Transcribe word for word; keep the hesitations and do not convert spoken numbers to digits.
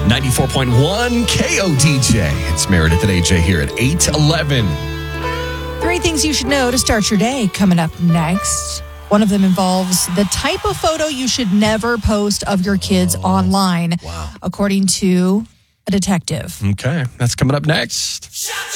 ninety-four point one K O D J. It's Meredith and A J here at eight eleven. Three things you should know to start your day coming up next. One of them involves the type of photo you should never post of your kids oh, online, wow. according to a detective. Okay, that's coming up next.